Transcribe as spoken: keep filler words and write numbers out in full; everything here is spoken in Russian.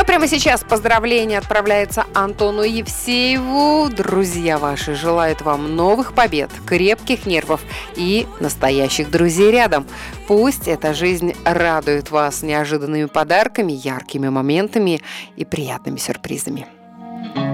прямо сейчас поздравление отправляется Антону Евсееву. Друзья ваши желают вам новых побед, крепких нервов и настоящих друзей рядом. Пусть эта жизнь радует вас неожиданными подарками, яркими моментами и приятными сюрпризами.